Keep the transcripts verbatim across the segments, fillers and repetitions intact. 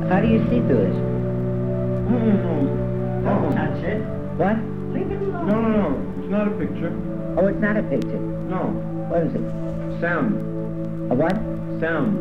How do you see through this? No, no, no. Don't touch it. What? Leave it alone. No, no, no. It's not a picture. Oh, it's not a picture. No. What is it? Sound. A what? Sound.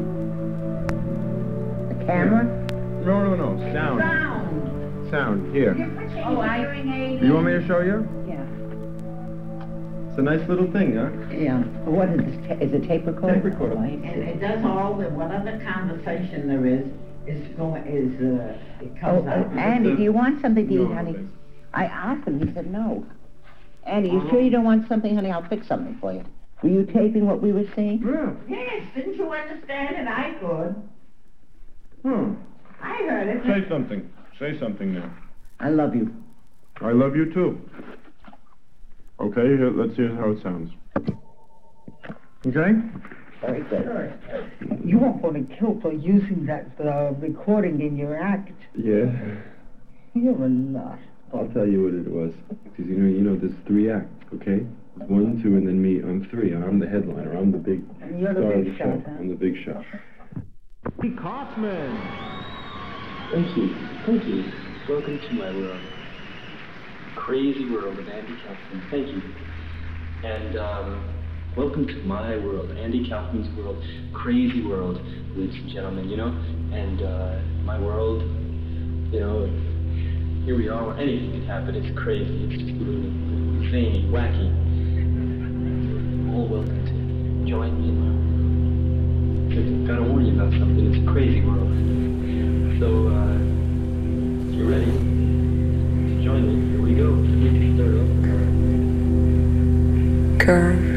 A camera? No, no, no. Sound. Sound. Sound. Here. You put your Oh, I- hearing aid You in. want me to show you? Yeah. It's a nice little thing, huh? Yeah. What is this? Ta- is it tape recorder? Tape recorder. Oh, I And see. it does all the, whatever conversation there is, is going, is, uh, it Oh, comes uh, out. Andy, do you want something to eat, No, honey? thanks. I asked him, he said no. Andy, you sure you don't want something, honey? I'll fix something for you. Were you taping what we were seeing? Yeah. Yes, didn't you understand it? I could. Hmm. I heard it. Say something. Say something now. I love you. I love you too. Okay, here, let's hear how it sounds. Okay? Very good. You won't go to kill for using that uh, recording in your act. Yeah, You're a nut. I'll tell you what it was. Because you know, you know, there's three acts, okay? One, two, and then me. I'm three. I'm the headliner. I'm the big And you're the star of big the shot, show. huh? I'm the big shot. Kaufman. Thank you. Thank you. Welcome to my world. Crazy world of Andy Kaufman. Thank you. And um, welcome to my world, Andy Kaufman's world. Crazy world, ladies and gentlemen, you know? And uh, my world, you know, here we are. Anything can happen. It's crazy. It's just really zany, wacky. You're all welcome to join me in my world. I've got to warn you about something. It's a crazy world. So, uh, you ready to join me? Here we go. We can start over. Curve.